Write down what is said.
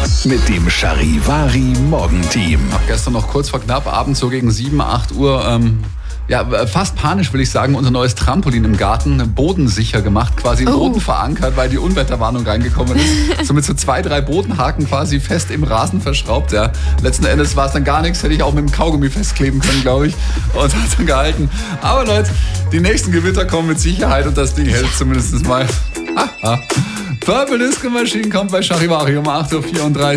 mit dem Charivari Morgenteam. Gestern noch kurz vor knapp, abends so gegen 7, 8 Uhr, fast panisch will ich sagen, unser neues Trampolin im Garten bodensicher gemacht, quasi im Boden verankert, weil die Unwetterwarnung reingekommen ist. So mit so 2, 3 Bodenhaken quasi fest im Rasen verschraubt. Ja. Letzten Endes war es dann gar nichts, hätte ich auch mit dem Kaugummi festkleben können, glaube ich. Und hat dann gehalten. Aber Leute, die nächsten Gewitter kommen mit Sicherheit und das Ding hält zumindest mal. Purple Disco Machine kommt bei Charivari um 8.34 Uhr.